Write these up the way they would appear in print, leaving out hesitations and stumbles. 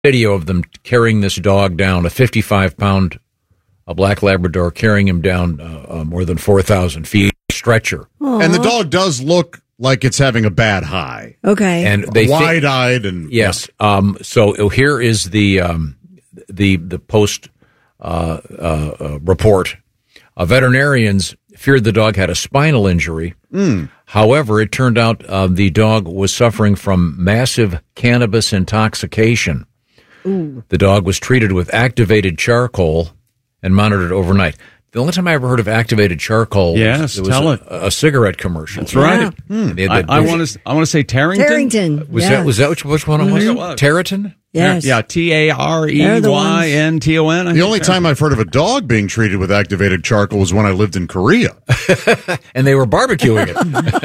video of them carrying this dog down, a 55-pound black Labrador, carrying him down more than 4,000 feet, stretcher. Aww. And the dog does look like it's having a bad high. Okay. And they wide-eyed and yes. So here is the post report. Veterinarians feared the dog had a spinal injury. However, it turned out the dog was suffering from massive cannabis intoxication. Ooh. The dog was treated with activated charcoal and monitored overnight. The only time I ever heard of activated charcoal was a cigarette commercial. That's right. Yeah. I want to say Tarrington. Tarrington. Was that which one it was? Tareyton? Yes. Yeah, Tareyton. The only time I've heard of a dog being treated with activated charcoal was when I lived in Korea. And they were barbecuing it.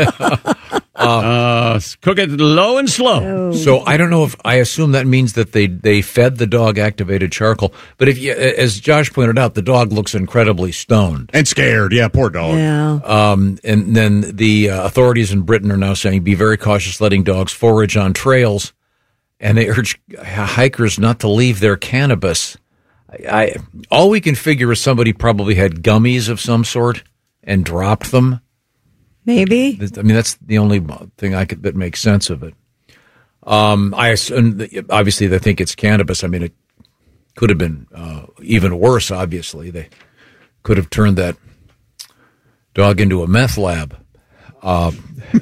Cook it low and slow. Oh. So I don't know if I assume that means that they fed the dog activated charcoal. But if you, as Josh pointed out, the dog looks incredibly stoned and scared. Yeah, poor dog. Yeah. And then the authorities in Britain are now saying be very cautious letting dogs forage on trails, and they urge hikers not to leave their cannabis. All we can figure is somebody probably had gummies of some sort and dropped them. Maybe. I mean, that's the only thing that makes sense of it. I assume obviously they think it's cannabis. I mean, it could have been even worse. Obviously, they could have turned that dog into a meth lab. Okay.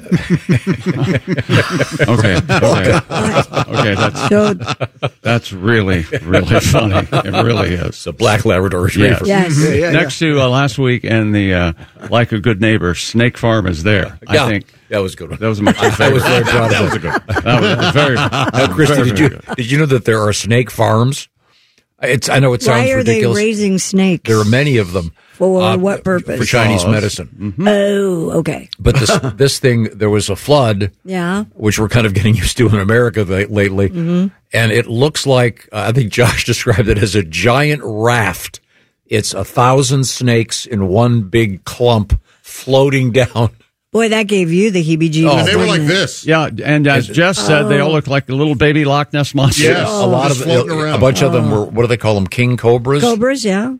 That's really funny. It really is. It's a black Labrador Retriever. Yes. Next to last week, and the Like a Good Neighbor Snake Farm is there. Yeah, I think that was a good one. That was my favorite. I was very proud of that. Was a good one. That was very. Christy, did you know that there are snake farms? I know it sounds Why are ridiculous. they raising snakes? There are many of them. For what purpose? For Chinese medicine. Mm-hmm. Oh, okay. But this thing, there was a flood, which we're kind of getting used to in America lately, and it looks like, I think Josh described it as a giant raft. It's 1,000 snakes in one big clump floating down. Boy, that gave you the heebie-jeebies. And they were like this. Yeah, and as Jess said, they all look like the little baby Loch Ness monsters. Yes, a lot of a bunch of them were, what do they call them, king cobras? Cobras, yeah.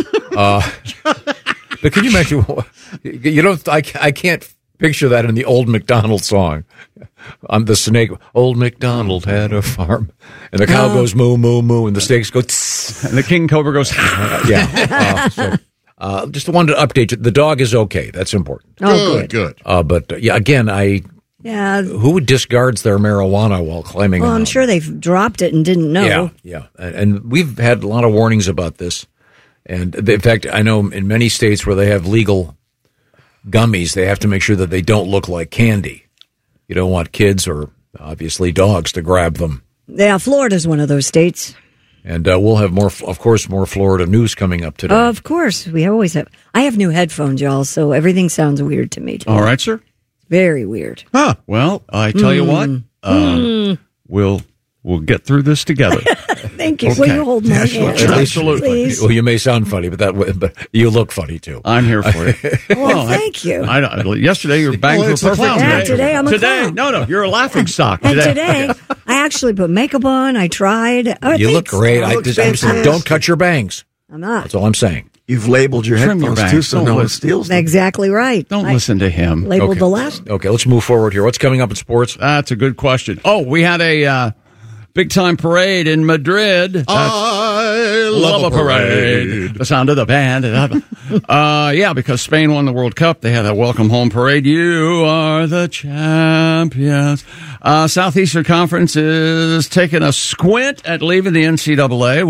But can you imagine? I can't picture that in the Old MacDonald song. The snake. Old MacDonald had a farm, and the cow goes moo moo moo, and the snakes go tss, and the king cobra goes. Just wanted to update you. The dog is okay. That's important. Oh, good. But again, who discards their marijuana while climbing? Well, I'm sure they've dropped it and didn't know. Yeah, and we've had a lot of warnings about this. And in fact, I know in many states where they have legal gummies, they have to make sure that they don't look like candy. You don't want kids or obviously dogs to grab them. Yeah, Florida's one of those states. And we'll have more Florida news coming up today. Of course, we always have. I have new headphones, y'all, so everything sounds weird to me today. All right, sir. Very weird. Huh. Well, I tell you what, we'll get through this together. Thank you. Okay. Will you hold my hand? Absolutely. Please? Well, you may sound funny, but you look funny too. I'm here for it. Well, thank you. Yesterday you were banged for perfect. Yeah, today I'm a clown. No, you're a laughing stock. And today I actually put makeup on. I tried. Oh, you look great. I'm saying, don't cut your bangs. I'm not. That's all I'm saying. You've labeled your headphones too, so no one steals them. Exactly right. Don't listen to him. Labeled the last. Okay, let's move forward here. What's coming up in sports? That's a good question. Oh, we had a big-time parade in Madrid. I love a parade. The sound of the band. Because Spain won the World Cup. They had a welcome home parade. You are the champions. Southeastern Conference is taking a squint at leaving the NCAA.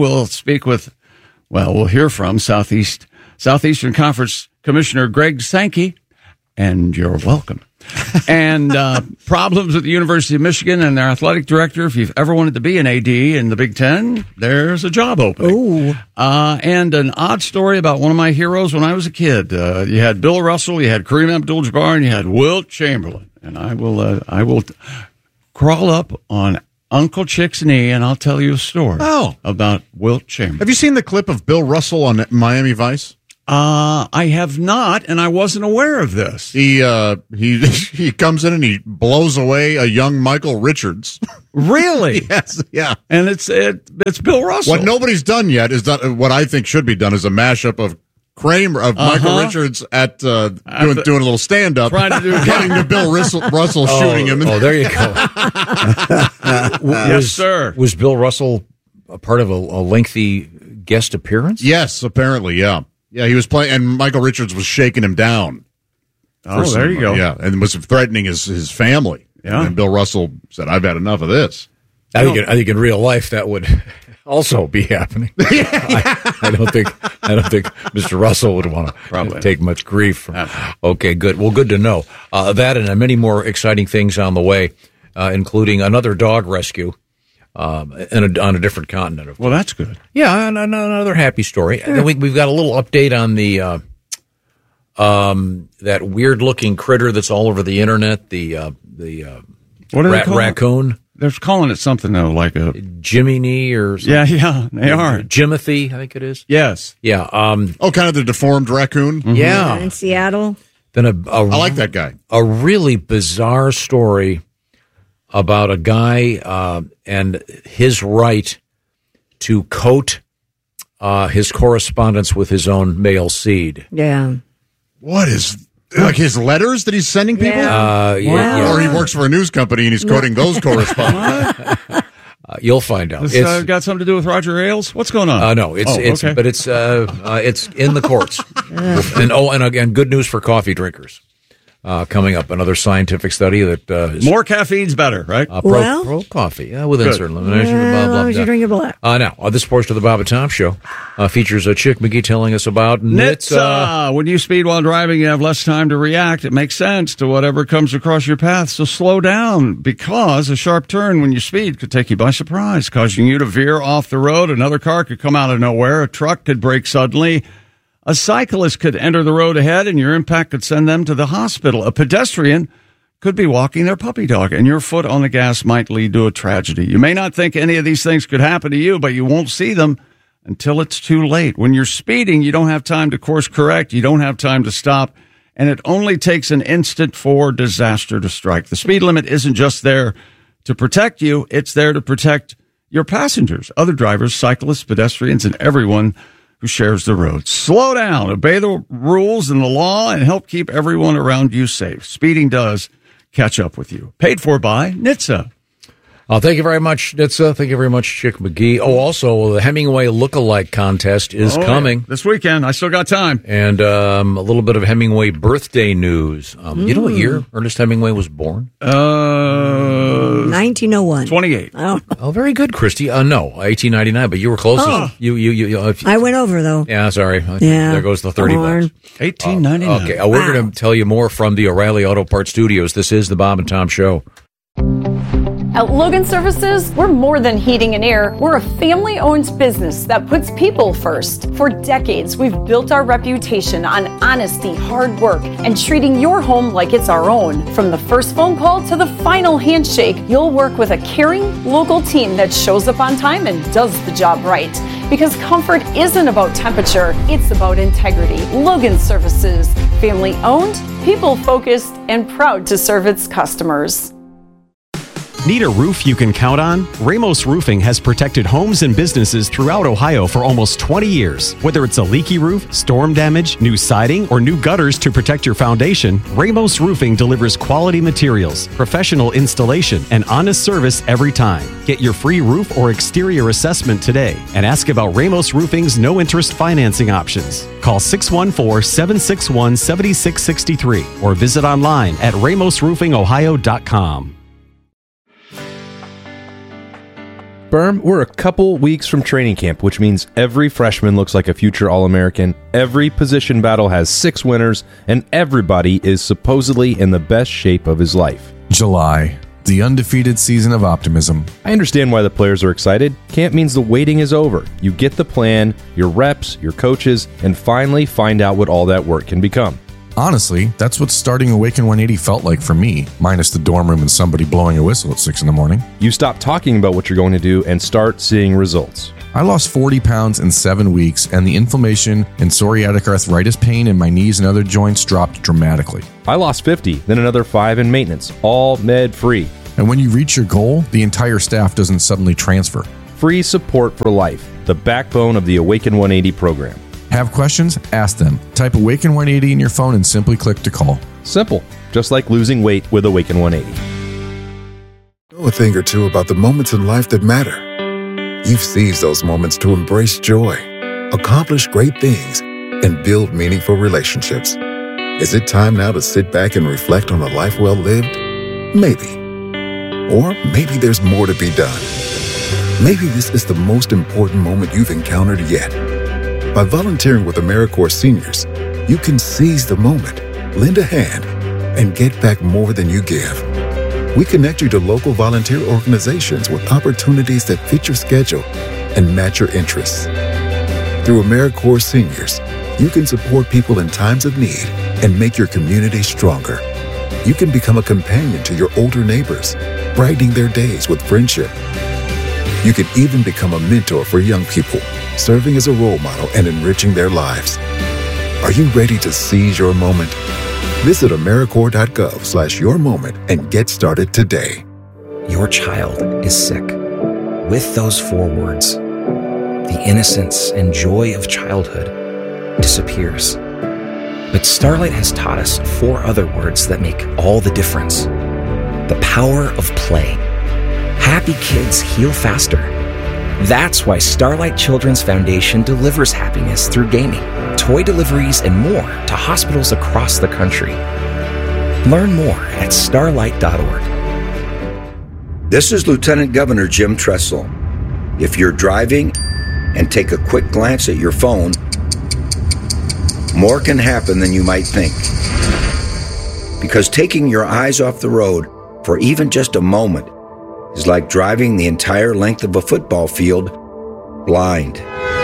We'll hear from Southeastern Conference Commissioner Greg Sankey, and you're welcome. And problems with the University of Michigan and their athletic director. If you've ever wanted to be an AD in the Big Ten, there's a job opening. Ooh. And an odd story about one of my heroes when I was a kid. You had Bill Russell, you had Kareem Abdul-Jabbar, and you had Wilt Chamberlain. And I will crawl up on Uncle Chick's knee, and I'll tell you a story about Wilt Chamberlain. Have you seen the clip of Bill Russell on Miami Vice? I have not, and I wasn't aware of this. He comes in and he blows away a young Michael Richards. Really? Yes, yeah. And it's Bill Russell. What nobody's done yet is what I think should be done is a mashup of Michael Richards at doing a little stand up, getting to Bill Russell shooting him. Oh, there you go. Yes, sir. Was Bill Russell a part of a lengthy guest appearance? Yes, apparently, yeah. Yeah, he was playing, and Michael Richards was shaking him down. Oh, there you go. Yeah, and was threatening his family. Yeah. And Bill Russell said, "I've had enough of this." I think in real life that would also be happening. I don't think Mr. Russell would want to take much grief. Okay, good. Well, good to know. That and many more exciting things on the way, including another dog rescue on a different continent. Of course. Well, that's good. Yeah, and another happy story. Yeah. And we've got a little update on the that weird-looking critter that's all over the internet. What are they calling raccoon? They're calling it something though, like a Jiminy or something. Yeah, they are. Jimothy, I think it is. Yes. Yeah. Kind of the deformed raccoon. Mm-hmm. Yeah. In Seattle. Then I like that guy. A really bizarre story about a guy and his right to coat his correspondence with his own male seed. Yeah. What is... Like his letters that he's sending people? Yeah. Or he works for a news company and he's coding those correspondence. You'll find out. It's got something to do with Roger Ailes? What's going on? No, it's in the courts. And again, good news for coffee drinkers. Coming up, another scientific study that more caffeine's better, right? Pro coffee, within certain limitations. As long as you drink it black. Now, this portion of the Bob and Tom Show features Chick McGee telling us about NHTSA. When you speed while driving, you have less time to react. It makes sense to whatever comes across your path, so slow down, because a sharp turn when you speed could take you by surprise, causing you to veer off the road. Another car could come out of nowhere. A truck could brake suddenly. A cyclist could enter the road ahead, and your impact could send them to the hospital. A pedestrian could be walking their puppy dog, and your foot on the gas might lead to a tragedy. You may not think any of these things could happen to you, but you won't see them until it's too late. When you're speeding, you don't have time to course correct. You don't have time to stop, and it only takes an instant for disaster to strike. The speed limit isn't just there to protect you. It's there to protect your passengers, other drivers, cyclists, pedestrians, and everyone who shares the road. Slow down, obey the rules and the law, and help keep everyone around you safe. Speeding does catch up with you. Paid for by NHTSA. Thank you very much, NHTSA. Thank you very much, Chick McGee. Also, the Hemingway Lookalike Contest is coming. Yeah. This weekend. I still got time. And a little bit of Hemingway birthday news. You know what year Ernest Hemingway was born? 1901. 28. Oh, very good, Christy. No, 1899, but you were close. I went over, though. Yeah, sorry. Yeah. There goes the 30 bucks. 1899. Okay, we're going to tell you more from the O'Reilly Auto Parts Studios. This is the Bob and Tom Show. At Logan Services, we're more than heating and air. We're a family-owned business that puts people first. For decades, we've built our reputation on honesty, hard work, and treating your home like it's our own. From the first phone call to the final handshake, you'll work with a caring, local team that shows up on time and does the job right. Because comfort isn't about temperature, it's about integrity. Logan Services, family-owned, people-focused, and proud to serve its customers. Need a roof you can count on? Ramos Roofing has protected homes and businesses throughout Ohio for almost 20 years. Whether it's a leaky roof, storm damage, new siding, or new gutters to protect your foundation, Ramos Roofing delivers quality materials, professional installation, and honest service every time. Get your free roof or exterior assessment today and ask about Ramos Roofing's no-interest financing options. Call 614-761-7663 or visit online at ramosroofingohio.com. Berm, we're a couple weeks from training camp, which means every freshman looks like a future All-American, every position battle has 6 winners, and everybody is supposedly in the best shape of his life. July, the undefeated season of optimism. I understand why the players are excited. Camp means the waiting is over. You get the plan, your reps, your coaches, and finally find out what all that work can become. Honestly, that's what starting Awaken 180 felt like for me, minus the dorm room and somebody blowing a whistle at 6 in the morning. You stop talking about what you're going to do and start seeing results. I lost 40 pounds in 7 weeks, and the inflammation and psoriatic arthritis pain in my knees and other joints dropped dramatically. I lost 50, then another 5 in maintenance, all med-free. And when you reach your goal, the entire staff doesn't suddenly transfer. Free support for life, the backbone of the Awaken 180 program. Have questions? Ask them. Type Awaken 180 in your phone and simply click to call. Simple, just like losing weight with Awaken 180. Know a thing or two about the moments in life that matter. You've seized those moments to embrace joy, accomplish great things, and build meaningful relationships. Is it time now to sit back and reflect on a life well lived? Maybe. Or maybe there's more to be done. Maybe this is the most important moment you've encountered yet. By volunteering with AmeriCorps Seniors, you can seize the moment, lend a hand, and get back more than you give. We connect you to local volunteer organizations with opportunities that fit your schedule and match your interests. Through AmeriCorps Seniors, you can support people in times of need and make your community stronger. You can become a companion to your older neighbors, brightening their days with friendship. You can even become a mentor for young people, serving as a role model and enriching their lives. Are you ready to seize your moment? Visit AmeriCorps.gov/yourmoment and get started today. Your child is sick. With those 4 words, the innocence and joy of childhood disappears. But Starlight has taught us 4 other words that make all the difference. The power of play. Happy kids heal faster. That's why Starlight Children's Foundation delivers happiness through gaming, toy deliveries, and more to hospitals across the country. Learn more at starlight.org. This is Lieutenant Governor Jim Tressel. If you're driving and take a quick glance at your phone, more can happen than you might think. Because taking your eyes off the road for even just a moment is like driving the entire length of a football field blind.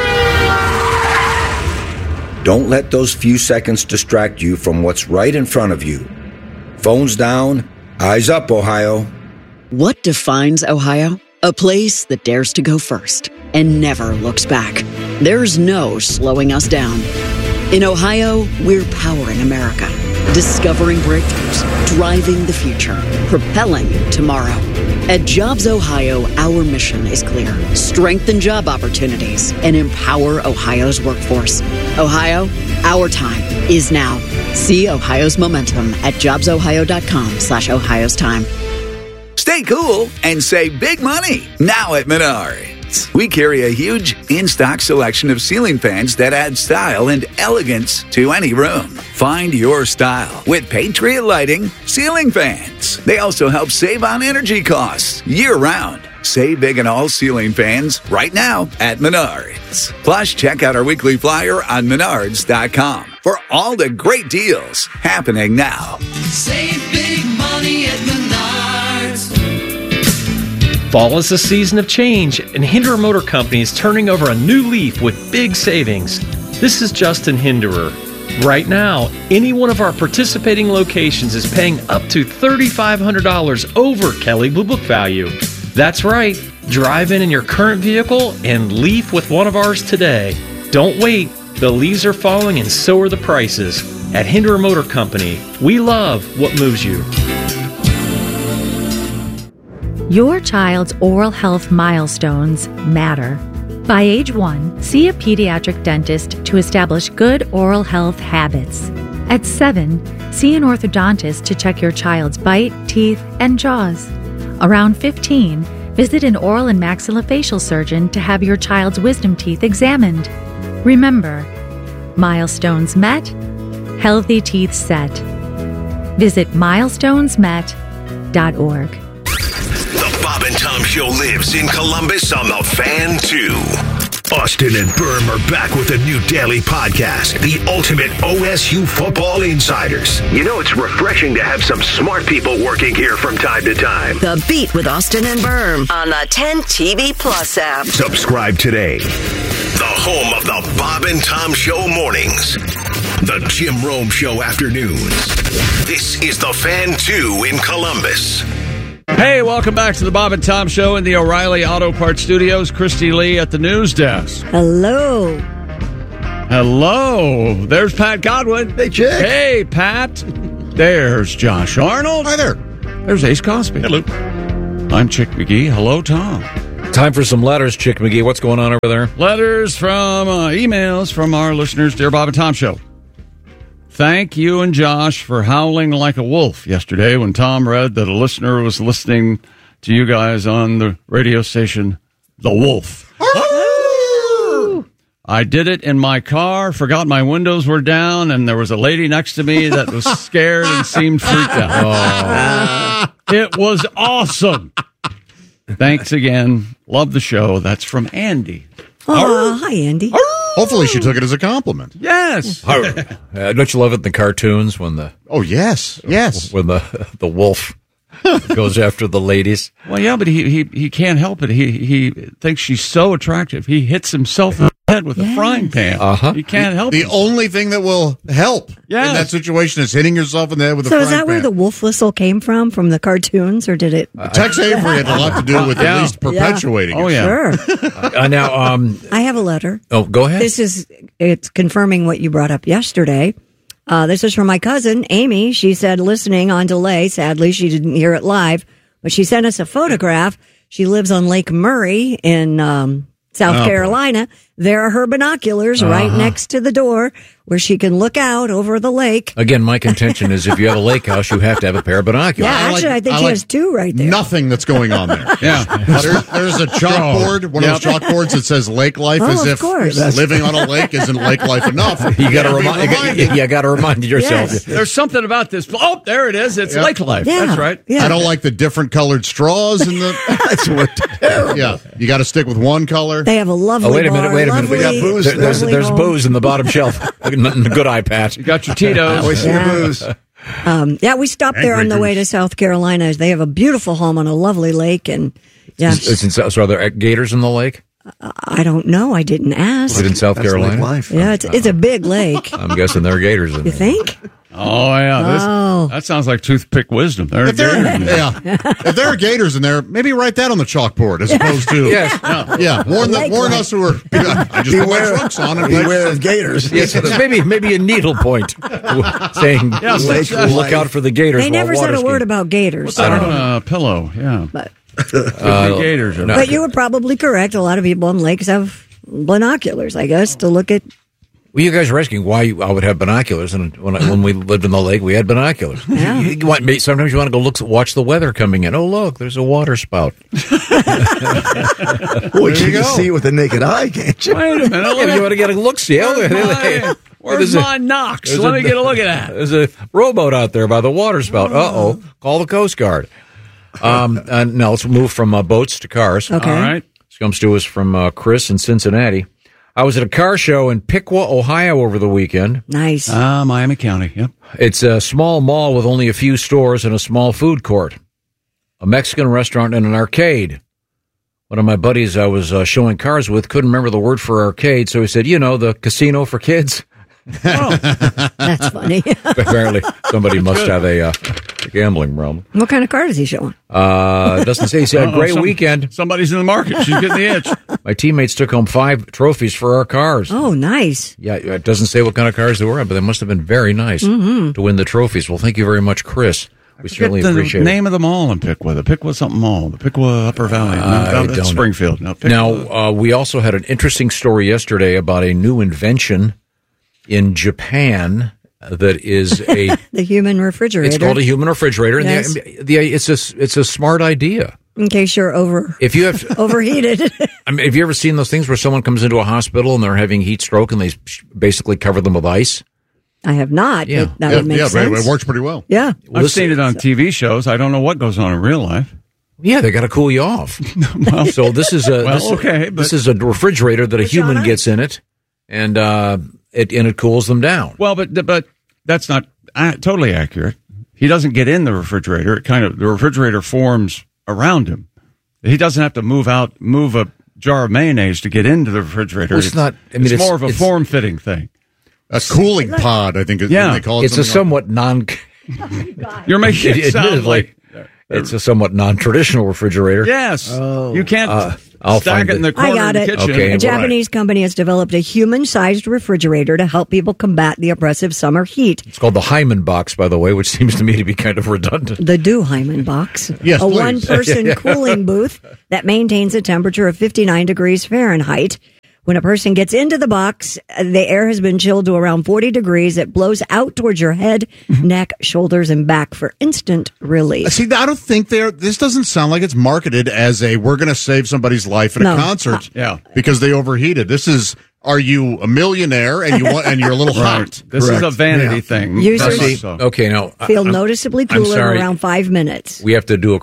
Don't let those few seconds distract you from what's right in front of you. Phones down, eyes up, Ohio. What defines Ohio? A place that dares to go first and never looks back. There's no slowing us down. In Ohio, we're powering America, discovering breakthroughs, driving the future, propelling tomorrow. At Jobs Ohio, our mission is clear. Strengthen job opportunities and empower Ohio's workforce. Ohio, our time is now. See Ohio's momentum at jobsohio.com/Ohio's time. Stay cool and save big money now at Menards. We carry a huge in-stock selection of ceiling fans that add style and elegance to any room. Find your style with Patriot Lighting ceiling fans. They also help save on energy costs year-round. Save big on all ceiling fans right now at Menards. Plus, check out our weekly flyer on Menards.com for all the great deals happening now. Save big money at Menards. Fall is a season of change, and Hinderer Motor Company is turning over a new leaf with big savings. This is Justin Hinderer. Right now, any one of our participating locations is paying up to $3,500 over Kelley Blue Book value. That's right. Drive in your current vehicle and leaf with one of ours today. Don't wait. The leaves are falling and so are the prices. At Hinderer Motor Company, we love what moves you. Your child's oral health milestones matter. By age 1, see a pediatric dentist to establish good oral health habits. At 7, see an orthodontist to check your child's bite, teeth, and jaws. Around 15, visit an oral and maxillofacial surgeon to have your child's wisdom teeth examined. Remember, milestones met, healthy teeth set. Visit milestonesmet.org. Bob and Tom Show lives in Columbus on the Fan 2. Austin and Berm are back with a new daily podcast, the ultimate OSU football insiders. You know, it's refreshing to have some smart people working here from time to time. The Beat with Austin and Berm on the 10 TV Plus app. Subscribe today. The home of the Bob and Tom Show mornings. The Jim Rome Show afternoons. This is the Fan 2 in Columbus. Hey, welcome back to the Bob and Tom Show in the O'Reilly Auto Parts Studios. Christy Lee at the news desk. Hello. Hello. There's Pat Godwin. Hey, Chick. Hey, Pat. There's Josh Arnold. Hi there. There's Ace Cosby. Hello. I'm Chick McGee. Hello, Tom. Time for some letters, Chick McGee. What's going on over there? Letters from emails from our listeners. Dear Bob and Tom Show. Thank you and Josh for howling like a wolf yesterday when Tom read that a listener was listening to you guys on the radio station, The Wolf. I did it in my car, forgot my windows were down, and there was a lady next to me that was scared and seemed freaked out. Oh. It was awesome. Thanks again. Love the show. That's from Andy. Oh, hi, Andy. Hopefully she took it as a compliment. Yes. Don't you love it in the cartoons when the yes when the wolf goes after the ladies? Well, yeah, but he can't help it. He thinks she's so attractive. He hits himself in the head with a frying pan. He can't help it. The only thing that will help in that situation is hitting yourself in the head with a frying pan. So is that where the wolf whistle came from the cartoons, or did it? Tex Avery had a lot to do with at least perpetuating it. Oh, yeah. Sure. Now, I have a letter. Oh, go ahead. It's confirming what you brought up yesterday. This is from my cousin, Amy. She said, listening on delay. Sadly, she didn't hear it live, but she sent us a photograph. She lives on Lake Murray in South Carolina. There are her binoculars right next to the door where she can look out over the lake. Again, my contention is if you have a lake house, you have to have a pair of binoculars. Yeah, actually, I think she has two right there. Nothing that's going on there. Yeah. There's a chalkboard, one of those chalkboards that says lake life, as if living on a lake isn't lake life enough. You got to remind yourself. Yes. There's something about this. Oh, there it is. It's lake life. Yeah. That's right. Yeah. I don't like the different colored straws in the. That's what terrible. Yeah, you got to stick with one color. They have a lovely wait a minute. Lovely, We got booze. There's booze in the bottom shelf. Good eye, Pat. You got your Tito's. We see booze. We stopped there on the way to South Carolina. They have a beautiful home on a lovely lake, and so are there gators in the lake? I don't know. I didn't ask. Is it in South Carolina? Life. Yeah, it's a big lake. I'm guessing there are gators in You there. think? Oh, yeah. That sounds like toothpick wisdom. If there are gators in there, maybe write that on the chalkboard as opposed to warn us who are. I just put my trunks on and beware of gators. Yes, maybe a needle point saying look out for the gators. They never said a word about gators. I don't know. A pillow, yeah. But gators. But you were probably correct. A lot of people on lakes have binoculars, I guess, to look at. Well, you guys were asking why I would have binoculars, and when we lived in the lake, we had binoculars. Yeah. Sometimes you want to go watch the weather coming in. Oh, look, there's a water spout. Well, you can see it with the naked eye, can't you? Wait a minute. You want to get a look-see. Where's my Knox? Let me get a look at that. There's a rowboat out there by the water spout. Uh-oh. Call the Coast Guard. Now, let's move from boats to cars. Okay. All right. This comes to us from Chris in Cincinnati. I was at a car show in Piqua, Ohio over the weekend. Nice. Miami County, yep. It's a small mall with only a few stores and a small food court, a Mexican restaurant, and an arcade. One of my buddies I was showing cars with couldn't remember the word for arcade, so he said, the casino for kids. Oh, that's funny. Apparently, somebody must have a gambling problem. What kind of car is he showing? It doesn't say. He said, a great weekend. Somebody's in the market. She's getting the itch. My teammates took home 5 trophies for our cars. Oh, nice. Yeah, it doesn't say what kind of cars they were, but they must have been very nice to win the trophies. Well, thank you very much, Chris. We certainly appreciate it. The name of the mall in Piqua, the Piqua something mall, the Piqua Upper Valley. That's Springfield. No, now, we also had an interesting story yesterday about a new invention in Japan that is the human refrigerator. It's called a human refrigerator, Yes. and it's a smart idea. In case you're if you have overheated. I mean, have you ever seen those things where someone comes into a hospital and they're having heat stroke and they basically cover them with ice? I have not. Yeah, that would make sense. It works pretty well. Yeah, I've seen it on TV shows. I don't know what goes on in real life. Yeah, they got to cool you off. So this is this is a refrigerator that a human gets in it, and it cools them down. Well, but that's not totally accurate. He doesn't get in the refrigerator. The refrigerator forms around him. He doesn't have to move a jar of mayonnaise to get into the refrigerator. Well, it's not. I mean, it's more of a form-fitting thing. A cooling pod, I think. They call it. It's a somewhat non. You're making it sound like It's a somewhat non-traditional refrigerator. Yes. You can't I'll stack find it in the corner I got of the it. kitchen. Okay. A Japanese company has developed a human-sized refrigerator to help people combat the oppressive summer heat. It's called the Hyman box, by the way, which seems to me to be kind of redundant. The Duheimen box. Yes, a please. one-person cooling booth that maintains a temperature of 59 degrees Fahrenheit. When a person gets into the box, the air has been chilled to around 40 degrees. It blows out towards your head, neck, shoulders, and back for instant relief. See, I don't think this doesn't sound like it's marketed as we're going to save somebody's life at a concert. Because they overheated. This is, are you a millionaire and you're a little hot? This is a vanity thing. Users Okay, now feel noticeably I'm cooler sorry. in around 5 minutes. We have to do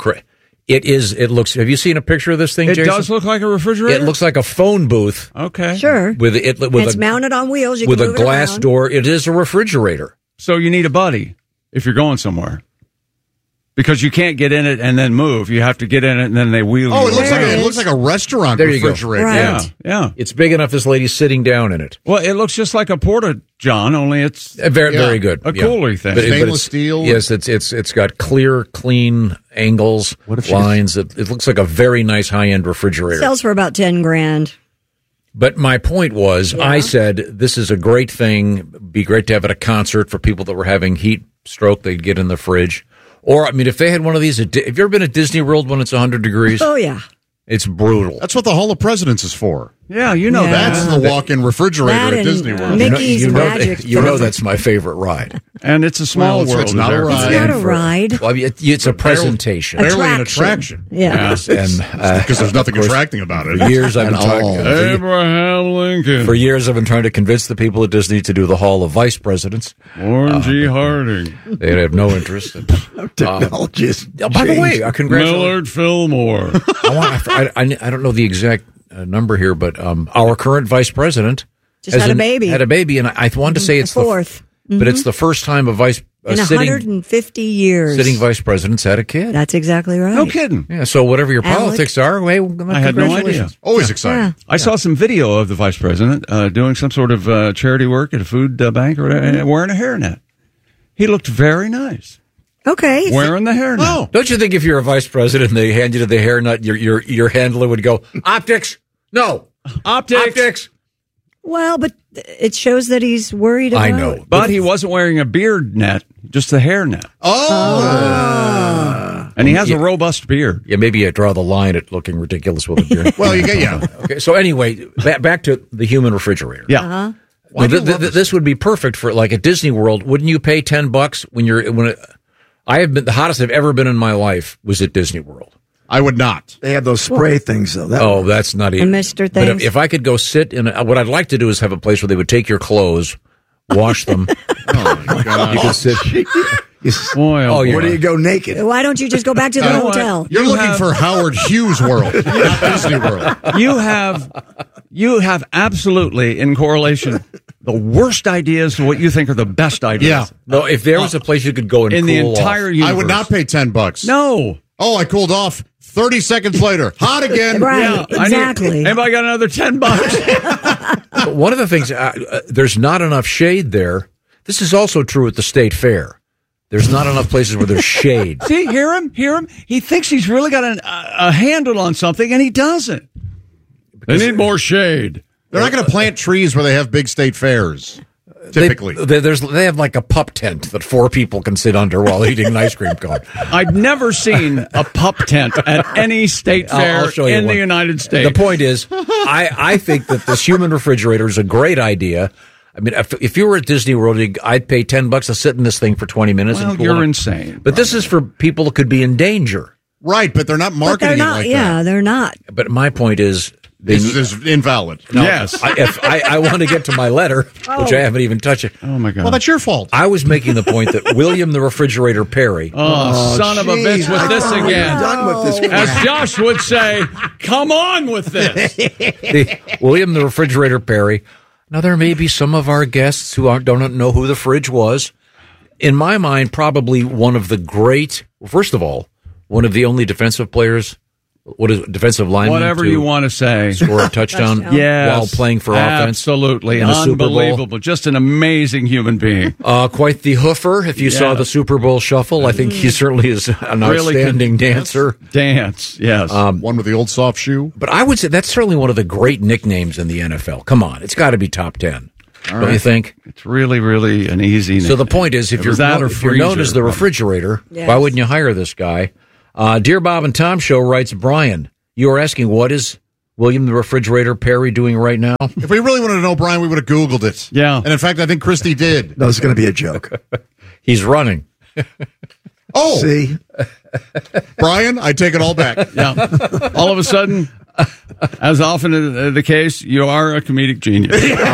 it looks, have you seen a picture of this thing, It Jason? does look like a refrigerator? It looks like a phone booth. Okay. Sure. It's mounted on wheels. You with can a move it glass around. door. It is a refrigerator. So you need a buddy if you're going somewhere. Because you can't get in it and then move. You have to get in it and then they wheel you. Oh, it looks like a restaurant There you go. refrigerator. Right. Yeah. It's big enough this lady's sitting down in it. Well, it looks just like a Porta-John, only it's Very good. a cooler thing. But Stainless it's, steel. Yes, it's got clear, clean angles, lines. It looks like a very nice high-end refrigerator. Sells for about 10 grand. But my point was, I said this is a great thing. Be great to have at a concert for people that were having heat stroke. They'd get in the fridge. Or, I mean, if they had one of these, have you ever been at Disney World when it's 100 degrees? Oh, yeah. It's brutal. That's what the Hall of Presidents is for. Yeah, you know that. That's the walk-in refrigerator That at and Disney World. Mickey's Magic. You know that's my favorite ride. And it's a small Well, world. it's not a ride. It's not a ride. Well, I mean, it's a presentation. Barely an attraction. Yeah. Yes, and Because there's nothing of course, attracting about it. For years I've been At all. talking. Abraham Lincoln. For years I've been trying to convince the people at Disney to do the Hall of Vice Presidents. Warren G. Harding. They have no interest. Technology is By the way, congratulations. Millard Fillmore. I don't know the exact number here, but our current vice president Just had a baby. Had a baby, and I wanted to say it's The fourth. but it's the first time a In sitting 150 years. sitting vice president's had a kid. That's exactly right. No kidding. Yeah, so whatever your Alec. politics are, hey, I had no idea. congratulations. Always exciting. Yeah. I saw some video of the vice president doing some sort of charity work at a food bank or wearing a hairnet. He looked very nice. Okay. Wearing the hairnet. Oh. Don't you think if you're a vice president and they hand you the hairnet, your handler would go, optics? No. Optics. Well, but it shows that he's worried about I know. But he wasn't wearing a beard net, just the hair net. Oh. And he has a robust beard. Yeah, maybe you draw the line at looking ridiculous with a beard. Well, you get Okay, so anyway, back to the human refrigerator. Yeah. Uh-huh. Well, this would be perfect for like at Disney World. Wouldn't you pay $10 I have been the hottest I've ever been in my life was at Disney World. I would not. They have those spray things, though. That's not even. The Mr. But things. if I could go sit in what I'd like to do is have a place where they would take your clothes, wash them. Oh, my God. You could sit. Where do you go naked? Why don't you just go back to the hotel? You're looking for Howard Hughes World, not Disney World. You have absolutely, in correlation, the worst ideas to what you think are the best ideas. Yeah. No, if there was a place you could go and in cool the entire off. universe. I would not pay $10. No. Oh, I cooled off. 30 seconds later, hot again. Right, Yeah, exactly. Anybody got another $10? But one of the things, there's not enough shade there. This is also true at the state fair. There's not enough places where there's shade. See, hear him? He thinks he's really got a handle on something, and he doesn't. They need more shade. They're not going to plant trees where they have big state fairs, typically. They have like a pup tent that 4 people can sit under while eating an ice cream cone. I've never seen a pup tent at any state fair I'll show you in one. the United States. The point is, I think that this human refrigerator is a great idea. I mean, if you were at Disney World, I'd pay $10 to sit in this thing for 20 minutes. Well, and cool you're it. insane. But this is for people that could be in danger. Right, but they're not But marketing they're not. it like Yeah, that. they're not. But my point is, This is invalid. No, Yes. I want to get to my letter, which I haven't even touched. Oh, my God. Well, that's your fault. I was making the point that William the Refrigerator Perry. Oh, son of a bitch with this again. Done with this. As Josh would say, come on with this. William the Refrigerator Perry. Now, there may be some of our guests who don't know who the fridge was. In my mind, probably one of the great, first of all, one of the only defensive players what is it, defensive lineman? Whatever you want to say. Score a touchdown Yes. while playing for offense. Absolutely. In a Super Bowl. Unbelievable. Just an amazing human being. Quite the hoofer. If you saw the Super Bowl shuffle, I think he certainly is an outstanding dancer. Dance, yes. One with the old soft shoe. But I would say that's certainly one of the great nicknames in the NFL. Come on, it's got to be top 10. Don't you think? It's really, really an easy name. So the point is, if you're known as the refrigerator, Yes. why wouldn't you hire this guy? Dear Bob and Tom Show, writes Brian, you are asking, what is William the Refrigerator Perry doing right now? If we really wanted to know, Brian, we would have Googled it. Yeah. And in fact, I think Christy did. No, it's going to be a joke. He's running. Oh! See? Brian, I take it all back. Yeah. All of a sudden, as often the case, you are a comedic genius.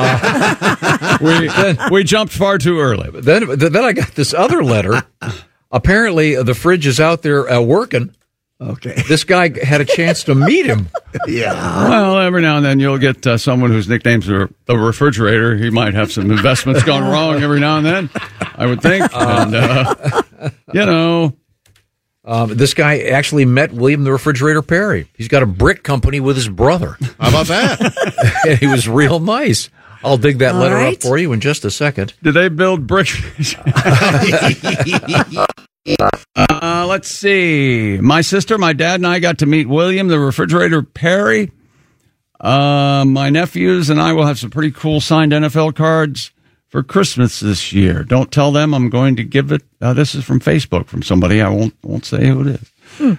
We jumped far too early. Then I got this other letter. Apparently, the fridge is out there working. Okay. This guy had a chance to meet him. Yeah. Well, every now and then you'll get someone whose nickname's the refrigerator. He might have some investments gone wrong every now and then, I would think. And, this guy actually met William the Refrigerator Perry. He's got a brick company with his brother. How about that? And he was real nice. I'll dig that letter up for you in just a second. Do they build bricks? Let's see. My sister, my dad, and I got to meet William the Refrigerator Perry. My nephews and I will have some pretty cool signed NFL cards for Christmas this year. Don't tell them I'm going to give it. This is from Facebook from somebody. I won't say who it is.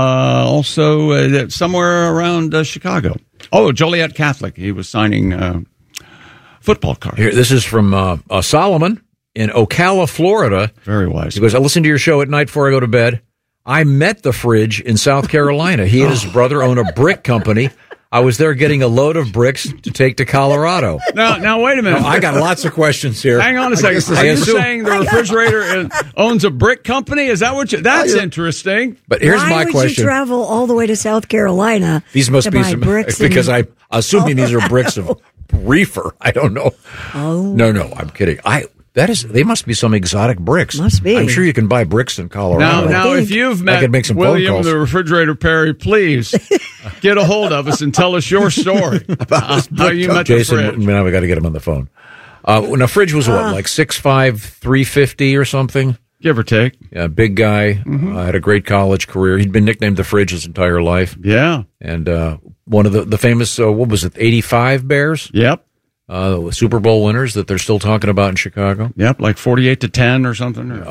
Also, somewhere around Chicago. Oh, Joliet Catholic. He was signing football cards. Here, this is from Solomon in Ocala, Florida. Very wise. He goes, I listen to your show at night before I go to bed. I met the fridge in South Carolina. He and his brother own a brick company. I was there getting a load of bricks to take to Colorado. Now wait a minute. No, I got lots of questions here. Hang on a second. Are you saying the refrigerator owns a brick company? Is that what you... That's interesting. But here's Why my would question. you travel all the way to South Carolina These must to be buy some... bricks Because and- I'm assuming these are bricks of reefer. I don't know. Oh. No, I'm kidding. They must be some exotic bricks. Must be. I'm sure you can buy bricks in Colorado. Now, if you've I met could make some phone William calls. the Refrigerator Perry, please get a hold of us and tell us your story about how you met Jason, the fridge. now we got to get him on the phone. When a fridge was what, like 6'5", 350 or something? Give or take. Yeah, big guy. Had a great college career. He'd been nicknamed the Fridge his entire life. Yeah. And one of the famous, what was it, 85 Bears? Yep. Super Bowl winners that they're still talking about in Chicago. Yep, like 48-10 or something, or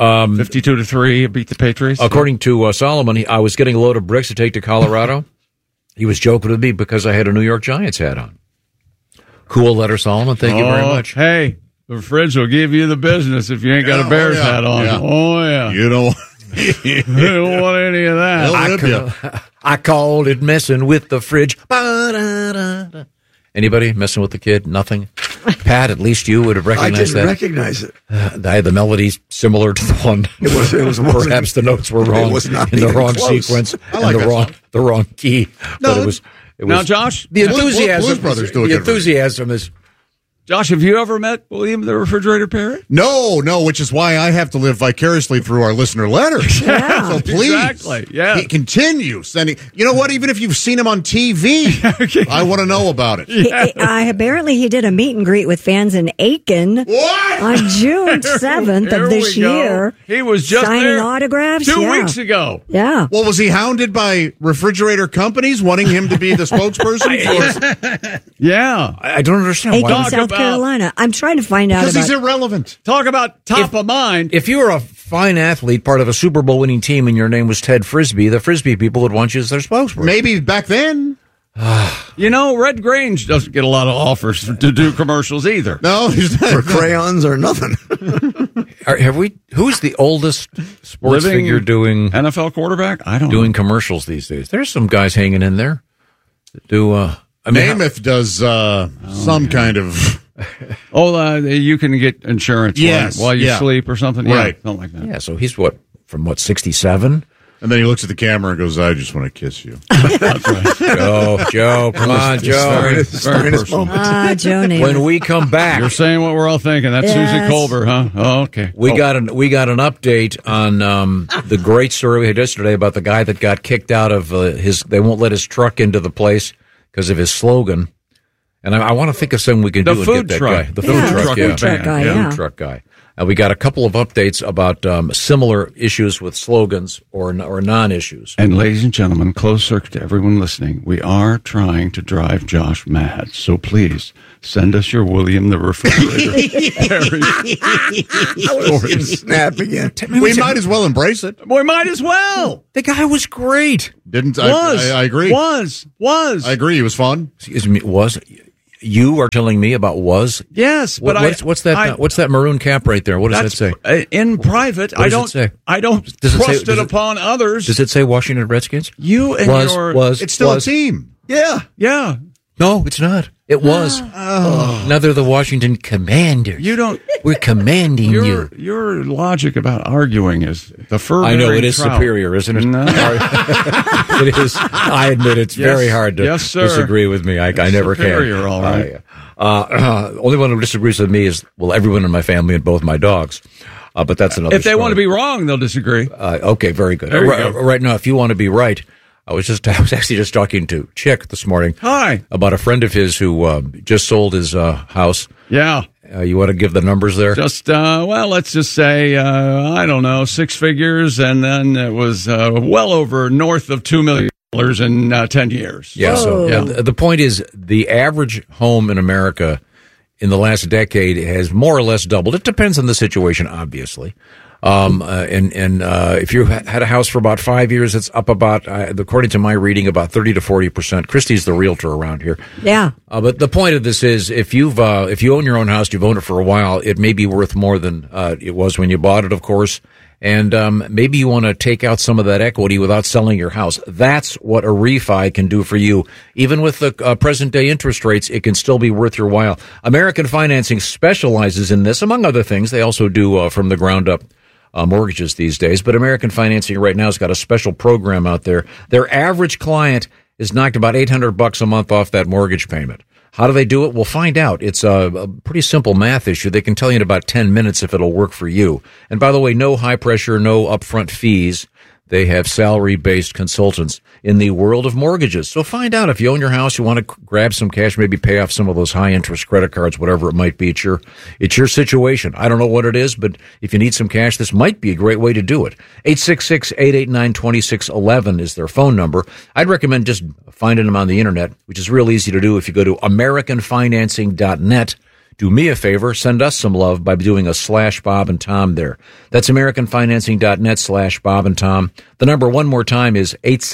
52-3 beat the Patriots. According to Solomon, I was getting a load of bricks to take to Colorado. He was joking with me because I had a New York Giants hat on. Cool letter, Solomon. Thank you very much. Hey, the fridge will give you the business if you ain't got a Bears hat on. Yeah. Oh, yeah. You don't... You don't want any of that. I called it messing with the fridge. Ba-da-da-da. Anybody messing with the kid? Nothing? Pat, at least you would have recognized I didn't that. recognize it. The melody's similar to the one. It was Perhaps the notes were wrong It was not in the even wrong close. sequence I like and that the wrong key. No, But it was Now, Josh, the enthusiasm. Blues Brothers do a the good version. enthusiasm is. Josh, have you ever met William the Refrigerator Perry? No, which is why I have to live vicariously through our listener letters. Yeah. So please, Exactly, yeah. continue sending. You know what? Even if you've seen him on TV, I want to know about it. Apparently, he did a meet and greet with fans in Aiken on June 7th Here of this we go. year. He was just signing there autographs 2 Yeah. weeks ago. Yeah. Well, was he hounded by refrigerator companies wanting him to be the spokesperson? Yeah. I don't understand Aiken, why. South Carolina. I'm trying to find out Because about he's irrelevant. Talk about top of mind. If you were a fine athlete, part of a Super Bowl winning team, and your name was Ted Frisbee, the Frisbee people would want you as their spokesperson. Maybe back then. You know, Red Grange doesn't get a lot of offers to do commercials either. No, he's not. For crayons or nothing. Who's the oldest sports Living figure doing NFL quarterback? I don't doing commercials these days? There's some guys hanging in there that do. Namath does some kind of. You can get insurance Yes, while you yeah. sleep or something. Right. Yeah, something like that. Yeah, so he's from 67? And then he looks at the camera and goes, "I just want to kiss you." That's right. Joe, come on, Joe. Joe Namath. When we come back, You're saying what we're all thinking. That's Yes. Susie Colbert, huh? Oh, okay. we got an update on the great story we had yesterday about the guy that got kicked out of his. They won't let his truck into the place because of his slogan. And I want to think of something we can The do and food get that truck. guy. The Yeah, food the truck, food truck guy, yeah. Food truck guy. We got a couple of updates about similar issues with slogans or non-issues. And ladies and gentlemen, closed circuit to everyone listening, we are trying to drive Josh mad. So please send us your William the Refrigerator. Snap again. We might as well embrace it. We might as well. The guy was great. I agree. Was. I agree. He was fun. Excuse me. You are telling me about was? Yes, but what's that maroon cap right there? What does that say? In private, What does it say? I don't trust it upon others. Does it say Washington Redskins? You and It's still a team. Yeah. No, it's not. It was. Now they're the Washington Commanders. You don't. We're commanding you. Your logic about arguing is the fur. I know it is superior, isn't it? No. It is. I admit it's very hard to disagree with me. I never can. Superior, all right. Only one who disagrees with me is everyone in my family and both my dogs. But that's another. If they want to be wrong, they'll disagree. Okay, very good. There you go. Right now, if you want to be right. I was actually just talking to Chick this morning. Hi. About a friend of his who just sold his house. Yeah. You want to give the numbers there? Just, let's just say, I don't know, 6 figures, and then it was well over north of $2 million in 10 years. Yeah, the point is the average home in America in the last decade has more or less doubled. It depends on the situation, obviously. If you had a house for about 5 years, it's up about, according to my reading, about 30 to 40%. Christy's the realtor around here. Yeah. But the point of this is, if you own your own house, you've owned it for a while, it may be worth more than it was when you bought it, of course. And maybe you want to take out some of that equity without selling your house. That's what a refi can do for you. Even with the present day interest rates, it can still be worth your while. American Financing specializes in this, among other things. They also do from the ground up mortgages these days. But American Financing right now has got a special program out there. Their average client is knocked about $800 a month off that mortgage payment. How do they do it? We'll find out. It's a pretty simple math issue. They can tell you in about 10 minutes if it'll work for you. And by the way, no high pressure, no upfront fees. They have salary-based consultants in the world of mortgages. So find out if you own your house, you want to grab some cash, maybe pay off some of those high-interest credit cards, whatever it might be. It's your situation. I don't know what it is, but if you need some cash, this might be a great way to do it. 866-889-2611 is their phone number. I'd recommend just finding them on the Internet, which is real easy to do if you go to AmericanFinancing.net. Do me a favor, send us some love by doing a /Bob and Tom there. That's AmericanFinancing.net /Bob and Tom. The number one more time is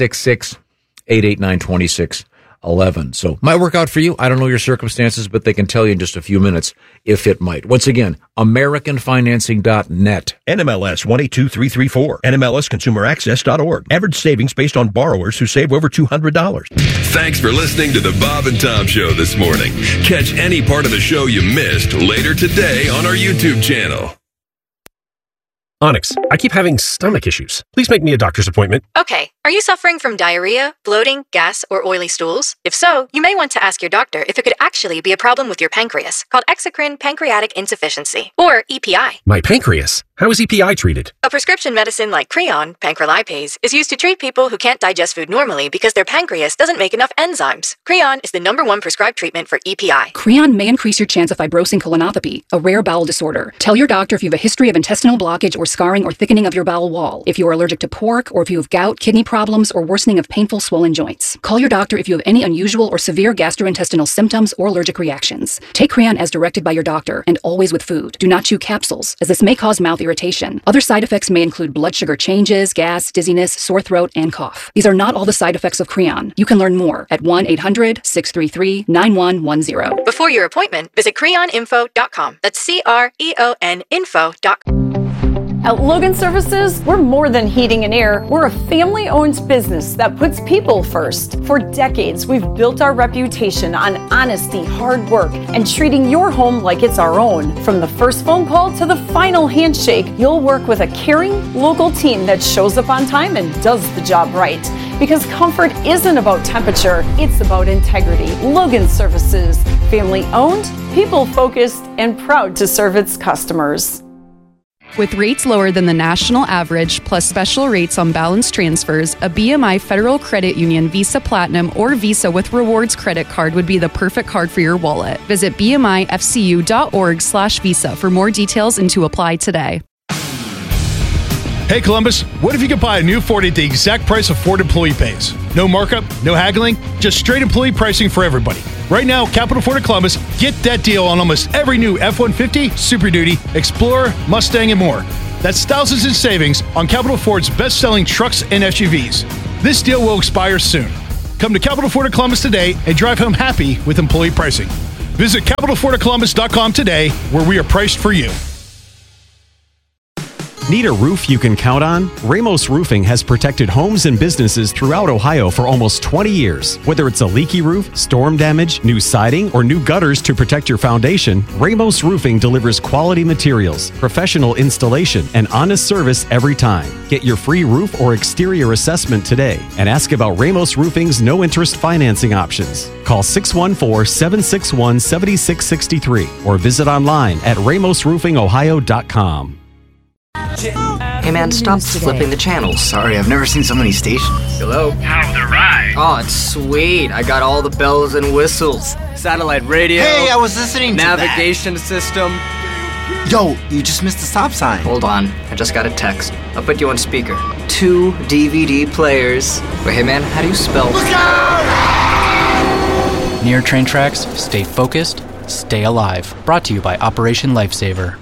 866-889-2611. So might work out for you. I don't know your circumstances, but they can tell you in just a few minutes if it might. Once again, AmericanFinancing.net. NMLS 182334. NMLSConsumerAccess.org. Average savings based on borrowers who save over $200. Thanks for listening to the Bob and Tom Show this morning. Catch any part of the show you missed later today on our YouTube channel. Onyx, I keep having stomach issues. Please make me a doctor's appointment. Okay, are you suffering from diarrhea, bloating, gas, or oily stools? If so, you may want to ask your doctor if it could actually be a problem with your pancreas, called exocrine pancreatic insufficiency, or EPI. My pancreas? How is EPI treated? A prescription medicine like Creon, pancrelipase, is used to treat people who can't digest food normally because their pancreas doesn't make enough enzymes. Creon is the #1 prescribed treatment for EPI. Creon may increase your chance of fibrosing colonopathy, a rare bowel disorder. Tell your doctor if you have a history of intestinal blockage or scarring or thickening of your bowel wall, if you are allergic to pork, or if you have gout, kidney problems, or worsening of painful swollen joints. Call your doctor if you have any unusual or severe gastrointestinal symptoms or allergic reactions. Take Creon as directed by your doctor, and always with food. Do not chew capsules, as this may cause mouth irritation. Other side effects may include blood sugar changes, gas, dizziness, sore throat, and cough. These are not all the side effects of Creon. You can learn more at 1-800-633-9110. Before your appointment, visit creoninfo.com. That's CREON info.com. At Logan Services, we're more than heating and air. We're a family-owned business that puts people first. For decades, we've built our reputation on honesty, hard work, and treating your home like it's our own. From the first phone call to the final handshake, you'll work with a caring, local team that shows up on time and does the job right. Because comfort isn't about temperature, it's about integrity. Logan Services, family-owned, people-focused, and proud to serve its customers. With rates lower than the national average, plus special rates on balance transfers, a BMI Federal Credit Union Visa Platinum or Visa with Rewards credit card would be the perfect card for your wallet. Visit bmifcu.org/visa for more details and to apply today. Hey Columbus, what if you could buy a new Ford at the exact price of Ford employee pays? No markup, no haggling, just straight employee pricing for everybody. Right now, Capital Ford of Columbus, get that deal on almost every new F-150, Super Duty, Explorer, Mustang, and more. That's thousands in savings on Capital Ford's best-selling trucks and SUVs. This deal will expire soon. Come to Capital Ford of Columbus today and drive home happy with employee pricing. Visit CapitalFordofColumbus.com today, where we are priced for you. Need a roof you can count on? Ramos Roofing has protected homes and businesses throughout Ohio for almost 20 years. Whether it's a leaky roof, storm damage, new siding, or new gutters to protect your foundation, Ramos Roofing delivers quality materials, professional installation, and honest service every time. Get your free roof or exterior assessment today and ask about Ramos Roofing's no-interest financing options. Call 614-761-7663 or visit online at ramosroofingohio.com. Hey man, stop flipping the channels. Sorry, I've never seen so many stations. Hello? How's the ride? Oh, it's sweet. I got all the bells and whistles. Satellite radio. Hey, I was listening to navigation system. Yo, you just missed the stop sign. Hold on, I just got a text. I'll put you on speaker. 2 DVD players. Wait, hey man, how do you spell? Look out! Near train tracks, stay focused, stay alive. Brought to you by Operation Lifesaver.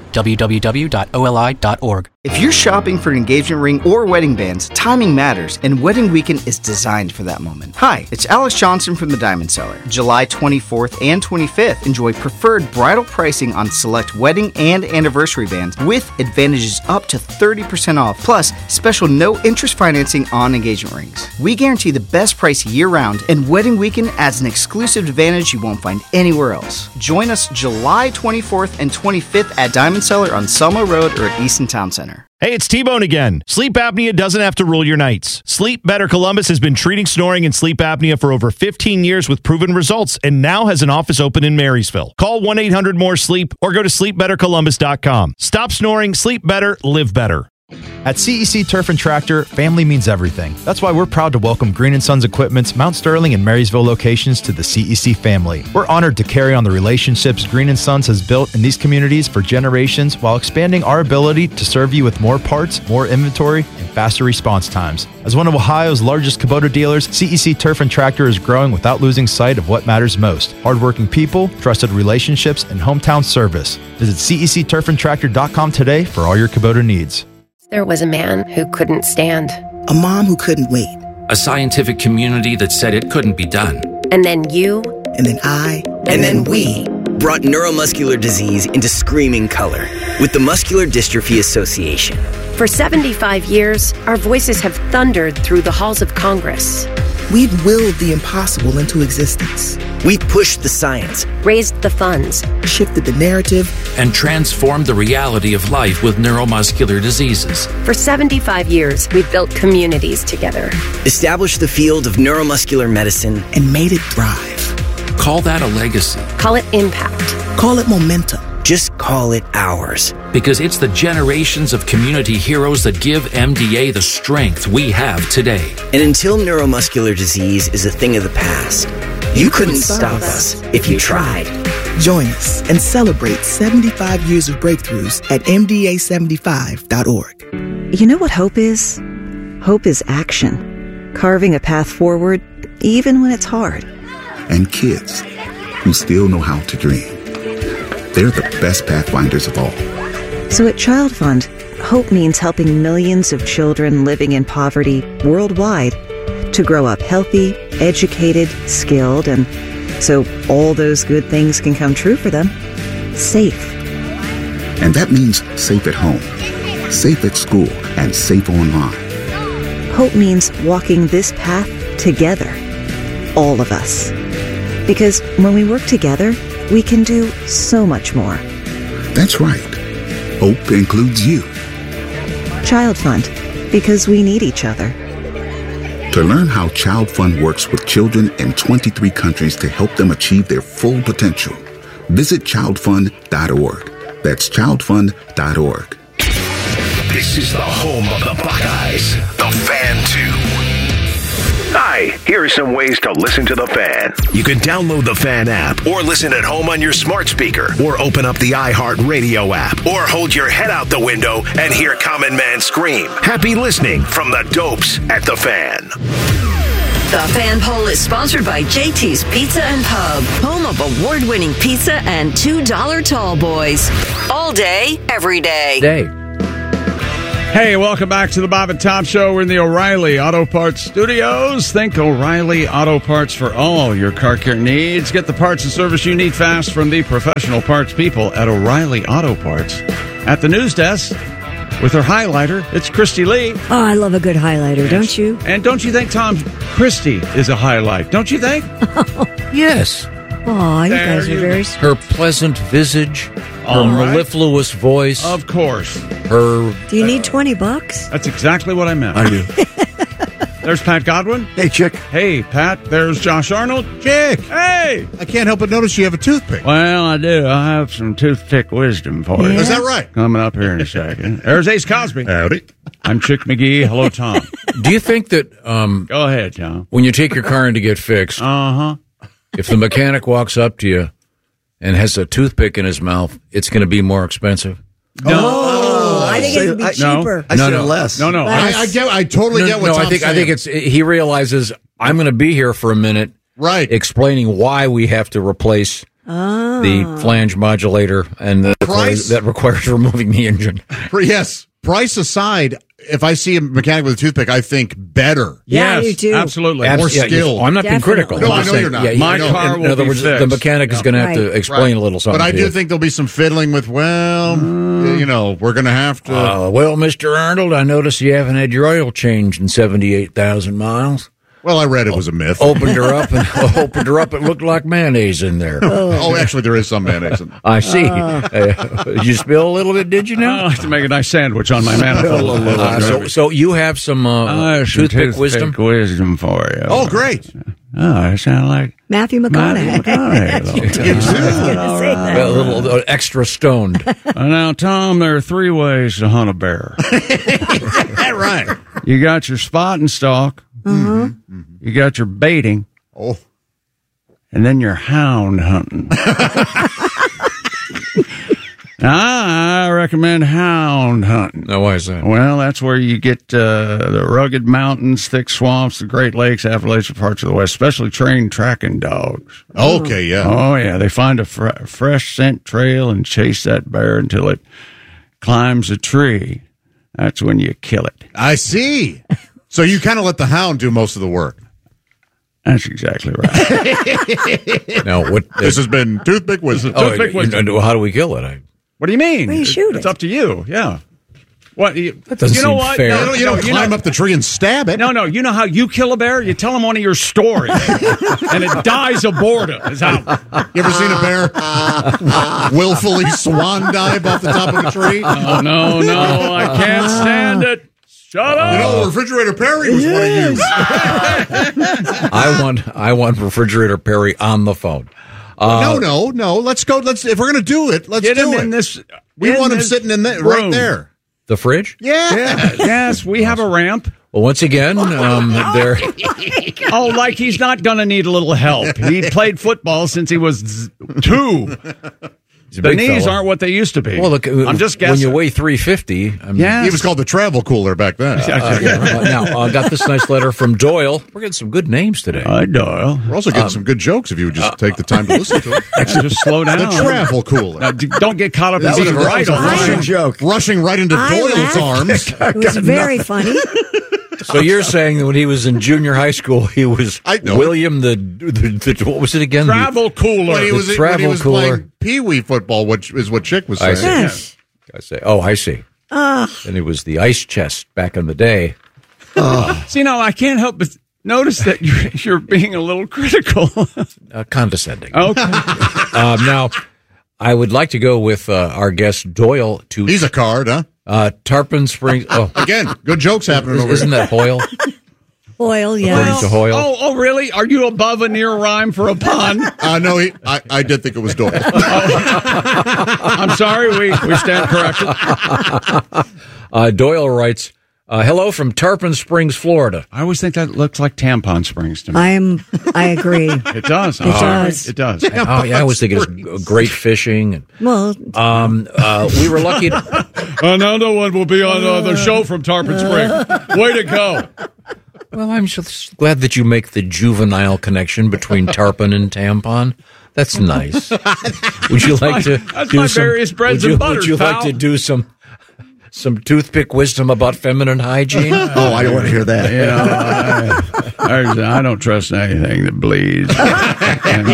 www.oli.org. If you're shopping for an engagement ring or wedding bands, timing matters, and Wedding Weekend is designed for that moment. Hi, it's Alex Johnson from the Diamond Seller. July 24th and 25th, enjoy preferred bridal pricing on select wedding and anniversary bands with advantages up to 30% off, plus special no-interest financing on engagement rings. We guarantee the best price year-round, and Wedding Weekend adds an exclusive advantage you won't find anywhere else. Join us July 24th and 25th at Diamond Seller on Selma Road or at Easton Town Center. Hey, it's T-Bone again. Sleep apnea doesn't have to rule your nights. Sleep Better Columbus has been treating snoring and sleep apnea for over 15 years with proven results and now has an office open in Marysville. Call 1-800-MORE-SLEEP or go to sleepbettercolumbus.com. Stop snoring, sleep better, live better. At CEC Turf and Tractor, family means everything. That's why we're proud to welcome Green & Sons Equipment's Mount Sterling and Marysville locations to the CEC family. We're honored to carry on the relationships Green & Sons has built in these communities for generations while expanding our ability to serve you with more parts, more inventory, and faster response times. As one of Ohio's largest Kubota dealers, CEC Turf and Tractor is growing without losing sight of what matters most: hardworking people, trusted relationships, and hometown service. Visit CECTurfandTractor.com today for all your Kubota needs. There was a man who couldn't stand. A mom who couldn't wait. A scientific community that said it couldn't be done. And then you. And then I. And then we brought neuromuscular disease into screaming color with the Muscular Dystrophy Association. For 75 years, our voices have thundered through the halls of Congress. We've willed the impossible into existence. We've pushed the science, raised the funds, shifted the narrative, and transformed the reality of life with neuromuscular diseases. For 75 years, we've built communities together, established the field of neuromuscular medicine, and made it thrive. Call that a legacy. Call it impact. Call it momentum. Just call it ours. Because it's the generations of community heroes that give MDA the strength we have today. And until neuromuscular disease is a thing of the past, you couldn't stop us if you tried. Join us and celebrate 75 years of breakthroughs at MDA75.org. You know what hope is? Hope is action. Carving a path forward, even when it's hard. And kids who still know how to dream. They're the best pathfinders of all. So at Child Fund, hope means helping millions of children living in poverty worldwide to grow up healthy, educated, skilled, and so all those good things can come true for them, safe. And that means safe at home, safe at school, and safe online. Hope means walking this path together. All of us. Because when we work together, we can do so much more. That's right. Hope includes you. Child Fund. Because we need each other. To learn how Child Fund works with children in 23 countries to help them achieve their full potential, visit childfund.org. That's childfund.org. This is the home of the Buckeyes, the Fan 2. Hi, here are some ways to listen to the Fan. You can download the Fan app, or listen at home on your smart speaker, or open up the iHeartRadio app, or hold your head out the window and hear Common Man scream. Happy listening from the Dopes at the Fan. The Fan Poll is sponsored by JT's Pizza and Pub, home of award-winning pizza and $2 tall boys. All day, every day. Hey, welcome back to the Bob and Tom Show. We're in the O'Reilly Auto Parts Studios. Think O'Reilly Auto Parts for all your car care needs. Get the parts and service you need fast from the professional parts people at O'Reilly Auto Parts. At the news desk, with her highlighter, it's Christy Lee. Oh, I love a good highlighter, don't you? And don't you think, Tom, Christy is a highlight? Don't you think? Yes. Oh, you guys are very... Her pleasant visage, her mellifluous voice. Of course. Her... Do you need $20? That's exactly what I meant. I do. There's Pat Godwin. Hey, Chick. Hey, Pat. There's Josh Arnold. Chick. Hey. I can't help but notice you have a toothpick. Well, I do. I have some toothpick wisdom for you. Is that right? Coming up here in a second. There's Ace Cosby. Howdy. I'm Chick McGee. Hello, Tom. Do you think that... Go ahead, Tom. When you take your car in to get fixed... If the mechanic walks up to you and has a toothpick in his mouth, it's going to be more expensive? No. I think it would be cheaper. I said less. No. I totally get what Tom's saying. I think it's he realizes I'm going to be here for a minute, right? Explaining why we have to replace the flange modulator and that requires removing the engine. Yes, price aside, if I see a mechanic with a toothpick, I think better. Yeah, you do. Absolutely. More skilled. I'm not being critical. No, I know you're not. My car will in other words, be fixed. the mechanic is going to have to explain a little something. But I do think there'll be some fiddling with, we're going to have to... well, Mr. Arnold, I notice you haven't had your oil changed in 78,000 miles. Well, I read it was a myth. Opened her up, it looked like mayonnaise in there. Oh, actually, there is some mayonnaise in there. I see. Did you spill a little bit, did you know? I like to make a nice sandwich on my manifold. So you have some toothpick wisdom for you. Oh, great. Oh, I sound like Matthew McConaughey. A little extra stoned. Now, Tom, there are 3 ways to hunt a bear. Right. You got your spot and stalk. Mm-hmm. You got your baiting. Oh. And then your hound hunting. I recommend hound hunting. Now, why is that? Well, that's where you get the rugged mountains, thick swamps, the Great Lakes, Appalachian parts of the West, especially trained tracking dogs. Okay, yeah. Oh, yeah. They find a fresh scent trail and chase that bear until it climbs a tree. That's when you kill it. I see. So you kind of let the hound do most of the work. That's exactly right. Now, this has been Toothpick Wisdom. How do we kill it? What do you mean? Well, you shoot it's up to you. Yeah. What? That doesn't seem fair. No, you don't climb up the tree and stab it. No. You know how you kill a bear? You tell them one of your stories, and it dies of boredom. Is how. You ever seen a bear willfully swan dive off the top of a tree? Oh, no, I can't stand it. Shut up! You know, Refrigerator Perry was one of you. I want Refrigerator Perry on the phone. No. Let's go. If we're going to do it, let's get do him it. In this. We want him sitting in right there. The fridge? Yeah. Yes, we have a ramp. Well, once again, there. Oh, like he's not going to need a little help. He played football since he was 2. The knees fella. aren't what they used to be. Well, look, I'm just guessing. When you weigh 350, he was called the travel cooler back then. Now, I got this nice letter from Doyle. We're getting some good names today. Hi, Doyle. We're also getting some good jokes if you would just take the time to listen to them. Just slow down. The travel cooler. Now, don't get caught up in being right. Rushing joke. Rushing right into Doyle's arms. It was very funny. So you're saying that when he was in junior high school, he was William the what was it again? Travel cooler. When he was playing Pee Wee football, which is what Chick was saying. Yes. I say. Oh, I see. And it was the ice chest back in the day. See, now I can't help but notice that you're being a little critical. Condescending. Okay. Now, I would like to go with our guest Doyle to. He's a card, huh? Tarpon Springs. Oh, again, good jokes happening over Isn't that Hoyle? Hoyle, yeah. According to Hoyle. Oh, really? Are you above a near rhyme for a pun? No, I did think it was Doyle. I'm sorry, we stand corrected. Doyle writes, hello from Tarpon Springs, Florida. I always think that looks like Tampon Springs to me. I agree. It does. It does. It does. Oh, yeah, I always think it's great fishing. And, Well, we were lucky. Another one will be on the show from Tarpon Springs. Way to go. Well, I'm just glad that you make the juvenile connection between tarpon and tampon. That's nice. Would you like to do some various breads and butters, Would you like to do some toothpick wisdom about feminine hygiene? I don't want to hear that. Yeah, I don't trust anything that bleeds. And,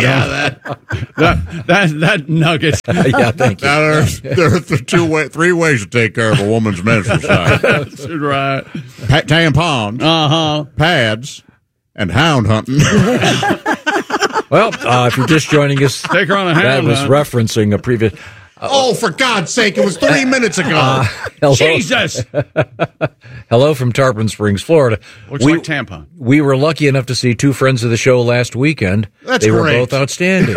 that nugget. Yeah, thank you. Now, there are three ways to take care of a woman's menstrual cycle. That's right. Tampons, pads, and hound hunting. Well, if you're just joining us, take her on a that hound was hunt. referencing a previous. For God's sake, it was 3 minutes ago. Hello. Jesus. Hello from Tarpon Springs, Florida. Looks like tampon. We were lucky enough to see two friends of the show last weekend. That's they were great. both outstanding.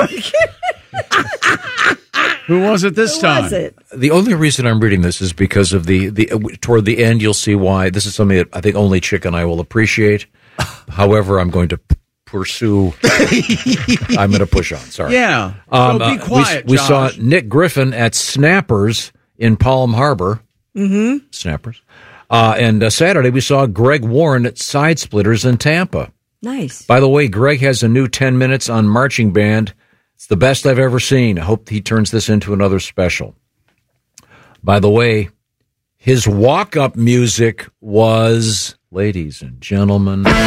Who was it this time? was it? The only reason I'm reading this is because of the toward the end, you'll see why. This is something that I think only Chick and I will appreciate. However, I'm going to pursue. I'm going to push on. Sorry. Yeah. So be quiet, we saw Josh. Nick Griffin at Snappers in Palm Harbor. Mm-hmm. Snappers. And Saturday, we saw Greg Warren at Side Splitters in Tampa. Nice. By the way, Greg has a new 10 minutes on marching band. It's the best I've ever seen. I hope he turns this into another special. By the way, his walk-up music was, ladies and gentlemen...